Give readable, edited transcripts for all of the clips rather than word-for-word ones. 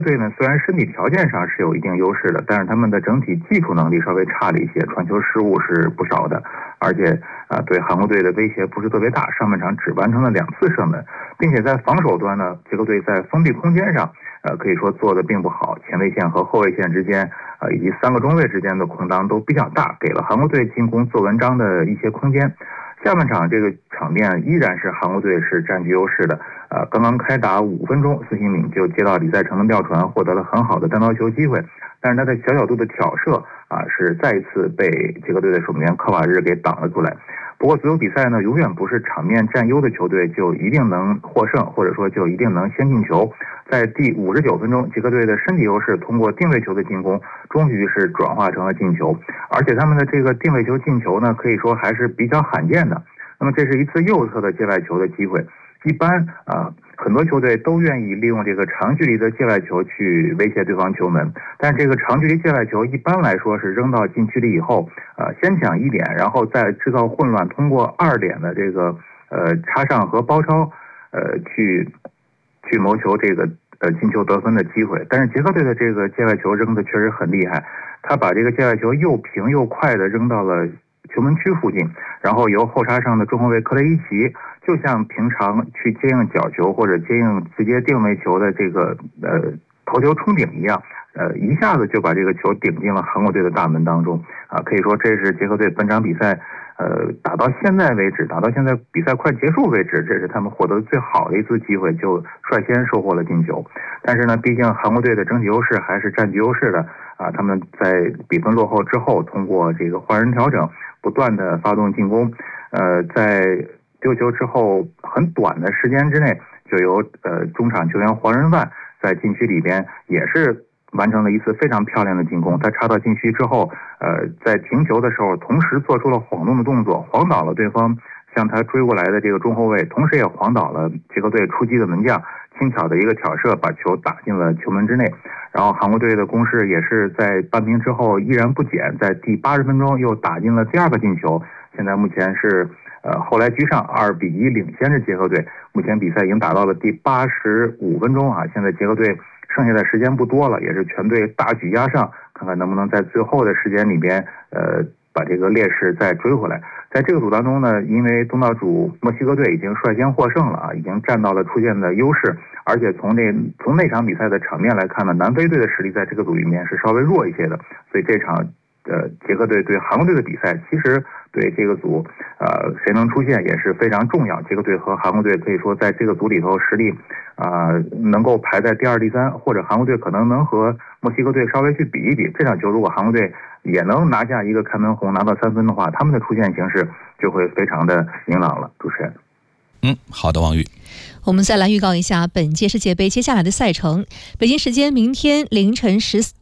队呢，虽然身体条件上是有一定优势的，但是他们的整体技术能力稍微差了一些，传球失误是不少的，而且对韩国队的威胁不是特别大，上半场只完成了2次射门，并且在防守端呢，捷克队在封闭空间上可以说做的并不好，前卫线和后卫线之间以及3个中卫之间的空当都比较大，给了韩国队进攻做文章的一些空间。下半场这个场面依然是韩国队是占据优势的，刚刚开打5分钟，孙兴敏就接到李在成的吊传，获得了很好的单刀球机会，但是他的小角度的挑射是再一次被捷克队的守门员科瓦日给挡了出来。不过足球比赛呢，永远不是场面占优的球队就一定能获胜，或者说就一定能先进球。在第59分钟，捷克队的身体优势通过定位球的进攻，终于是转化成了进球，而且他们的这个定位球进球呢，可以说还是比较罕见的。那么这是一次右侧的界外球的机会，一般很多球队都愿意利用这个长距离的界外球去威胁对方球门，但这个长距离界外球一般来说是扔到禁区里以后，先抢1点，然后再制造混乱，通过2点的这个插上和包抄去谋求这个进球得分的机会。但是捷克队的这个界外球扔的确实很厉害，他把这个界外球又平又快的扔到了球门区附近，然后由后插上的中后卫克雷伊奇，就像平常去接应角球或者接应直接定位球的这个头球冲顶一样，一下子就把这个球顶进了韩国队的大门当中可以说这是捷克队本场比赛打到现在为止，打到现在比赛快结束为止，这是他们获得最好的一次机会，就率先收获了进球。但是呢，毕竟韩国队的整体优势还是占据优势的他们在比分落后之后，通过这个换人调整，不断的发动进攻，在丢球之后很短的时间之内，就由中场球员黄仁万在禁区里边也是完成了一次非常漂亮的进攻。他插到禁区之后，在停球的时候，同时做出了晃动的动作，晃倒了对方向他追过来的这个中后卫，同时也晃倒了捷克队出击的门将，轻巧的一个挑射把球打进了球门之内。然后韩国队的攻势也是在扳平之后依然不减，在第80分钟又打进了第2个进球。现在目前是后来居上2-1领先着捷克队。目前比赛已经打到了第85分钟现在捷克队剩下的时间不多了，也是全队大举压上，看看能不能在最后的时间里边把这个劣势再追回来。在这个组当中呢，因为东道主墨西哥队已经率先获胜了已经占到了出线的优势，而且从那场比赛的场面来看呢，南非队的实力在这个组里面是稍微弱一些的，所以这场捷克队对韩国队的比赛，其实对这个组谁能出线也是非常重要。捷克队和韩国队可以说在这个组里头实力能够排在第2、第3，或者韩国队可能能和墨西哥队稍微去比一比。这场球如果韩国队也能拿下一个开门红，拿到3分的话，他们的出线形势就会非常的明朗了。主持人， 好的，王宇。 我们再来预告一下本届世界杯接下来的赛程。北京时间明天凌晨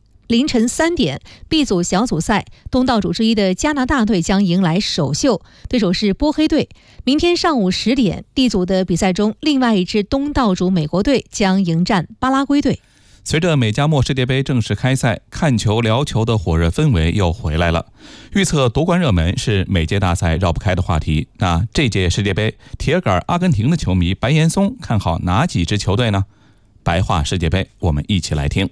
3点 ，B 组小组赛，东道主之一的加拿大队将迎来首秀，对手是波黑队。明天上午10点 ，D 组的比赛中，另外一支东道主美国队将迎战巴拉圭队。 随着美加墨世界杯正式开赛，看球聊球的火热氛围又回来了。预测夺冠热门是每届大赛绕不开的话题。那这届世界杯，铁杆阿根廷的球迷白岩松看好哪几支球队呢？白话世界杯，我们一起来听。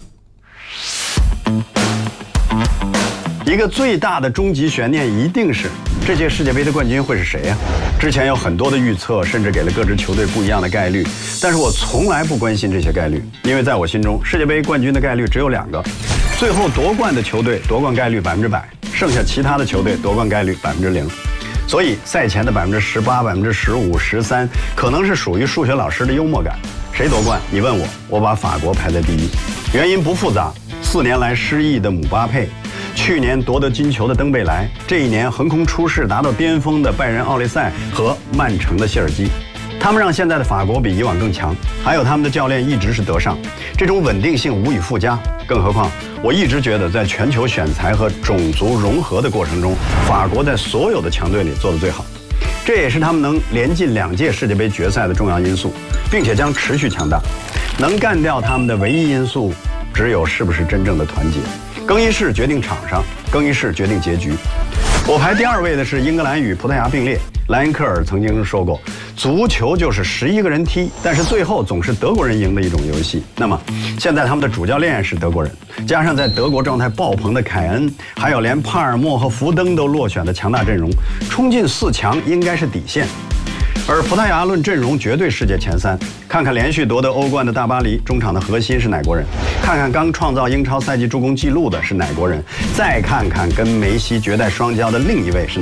一个最大的终极悬念一定是这届世界杯的冠军会是谁呀？之前有很多的预测，甚至给了各支球队不一样的概率，但是我从来不关心这些概率，因为在我心中，世界杯冠军的概率只有2个，最后夺冠的球队夺冠概率100%，剩下其他的球队夺冠概率0%。所以赛前的18%、15%、13%，可能是属于数学老师的幽默感。谁夺冠？你问我，我把法国排在第1，原因不复杂，4年来失意的姆巴佩，去年夺得金球的登贝莱，这一年横空出世达到巅峰的拜仁奥利塞和曼城的谢尔基，他们让现在的法国比以往更强，还有他们的教练一直是德尚，这种稳定性无以复加。更何况我一直觉得在全球选材和种族融合的过程中，法国在所有的强队里做得最好，这也是他们能连进2届世界杯决赛的重要因素，并且将持续强大。能干掉他们的唯一因素只有是不是真正的团结。更衣室决定场上，更衣室决定结局。 我排第2位的是英格兰与葡萄牙并列。莱因克尔曾经说过，足球就是11个人踢，但是最后总是德国人赢的一种游戏。那么，现在他们的主教练是德国人，加上在德国状态爆棚的凯恩，还有连帕尔默和福登都落选的强大阵容，冲进4强应该是底线。而葡萄牙论阵容绝对世界前3，看看连续夺得欧冠的大巴黎，中场的核心是哪国人？看看刚创造英超赛季助攻纪录的是哪国人？再看看跟梅西绝代双骄的另一位是